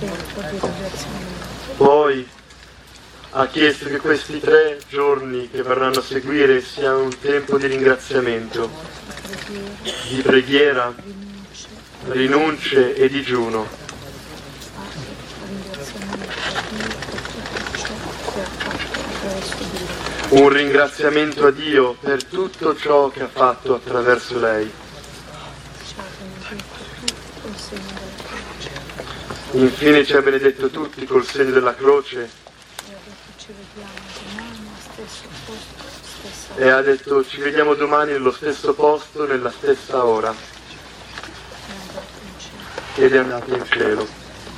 Poi ha chiesto che questi 3 giorni che verranno a seguire siano un tempo di ringraziamento, di preghiera, rinunce e digiuno. Un ringraziamento a Dio per tutto ciò che ha fatto attraverso lei. Infine ci ha benedetto tutti col segno della croce e ha detto ci vediamo domani nello stesso posto, nella stessa ora. Ed è andato in cielo.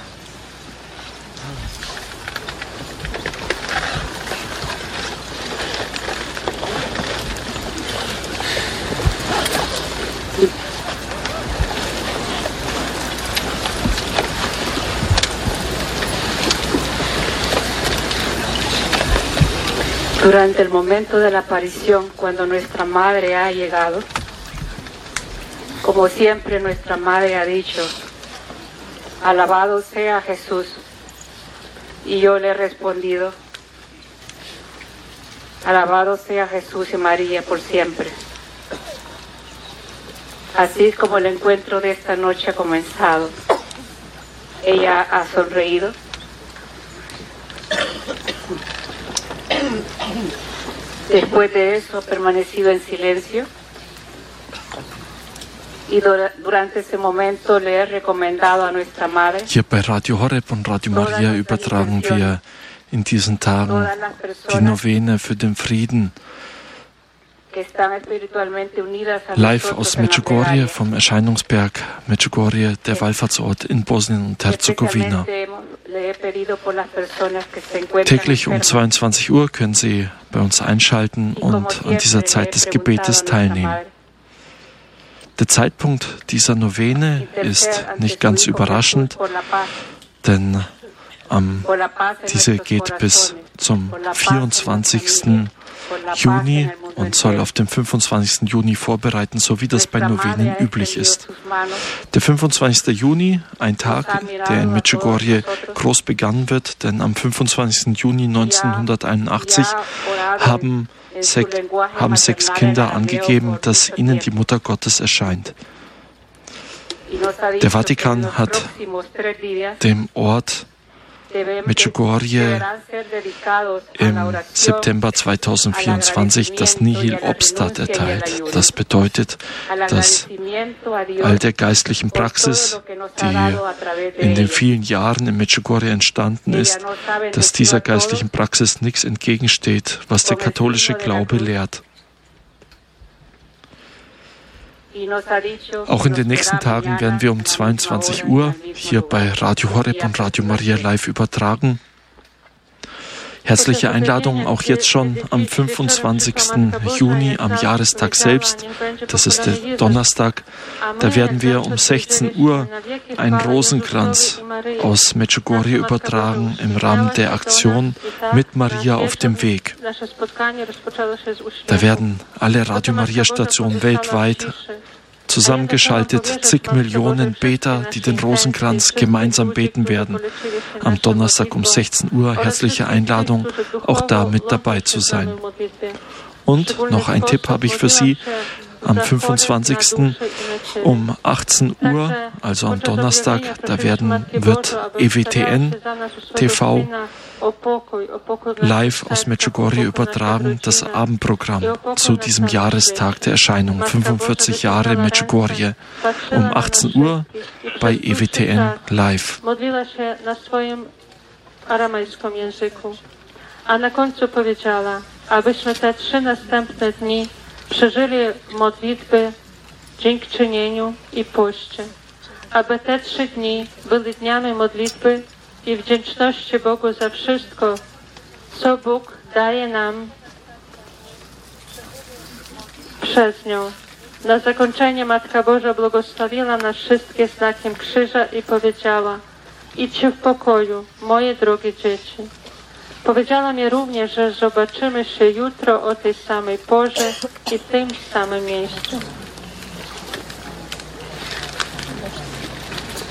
Durante el momento de la aparición, cuando nuestra madre ha llegado, como siempre nuestra madre ha dicho, alabado sea Jesús. Y yo le he respondido, alabado sea Jesús y María por siempre. Así es como el encuentro de esta noche ha comenzado. Ella ha sonreído. Después de eso ha permanecido en silencio y durante ese momento le he recomendado a nuestra madre. Hier bei Radio Horeb und Radio Maria übertragen wir in diesen Tagen die Novene für den Frieden. Live aus Medjugorje, vom Erscheinungsberg Medjugorje, der Wallfahrtsort in Bosnien und Herzegowina. Täglich um 22 Uhr können Sie bei uns einschalten und an dieser Zeit des Gebetes teilnehmen. Der Zeitpunkt dieser Novene ist nicht ganz überraschend, denn diese geht bis zum 24. Juni und soll auf den 25. Juni vorbereiten, so wie das bei Novenen üblich ist. Der 25. Juni, ein Tag, der in Medjugorje groß begangen wird, denn am 25. Juni 1981 haben 6 Kinder angegeben, dass ihnen die Mutter Gottes erscheint. Der Vatikan hat dem Ort Medjugorje im September 2024 das Nihil Obstat erteilt. Das bedeutet, dass all der geistlichen Praxis, die in den vielen Jahren in Medjugorje entstanden ist, dass dieser geistlichen Praxis nichts entgegensteht, was der katholische Glaube lehrt. Auch in den nächsten Tagen werden wir um 22 Uhr hier bei Radio Horeb und Radio Maria live übertragen. Herzliche Einladung auch jetzt schon am 25. Juni, am Jahrestag selbst. Das ist der Donnerstag. Da werden wir um 16 Uhr einen Rosenkranz aus Medjugorje übertragen im Rahmen der Aktion mit Maria auf dem Weg. Da werden alle Radio Maria Stationen weltweit zusammengeschaltet, zig Millionen Beter, die den Rosenkranz gemeinsam beten werden. Am Donnerstag um 16 Uhr herzliche Einladung, auch da mit dabei zu sein. Und noch ein Tipp habe ich für Sie. Am 25. um 18 Uhr, also am Donnerstag, da wird EWTN TV live aus Medjugorje übertragen, das Abendprogramm zu diesem Jahrestag der Erscheinung, 45 Jahre Medjugorje, um 18 Uhr bei EWTN live. A na końcu powiedziała, abyśmy te 3 następne dni przeżyli modlitwy, dziękczynieniu i poście. Aby te 3 dni były dniami modlitwy i wdzięczności Bogu za wszystko, co Bóg daje nam przez nią. Na zakończenie Matka Boża błogosławiła nas wszystkie znakiem krzyża i powiedziała: idźcie w pokoju, moje drogie dzieci. Powiedziała mi również, że zobaczymy się jutro o tej samej porze i w tym samym miejscu.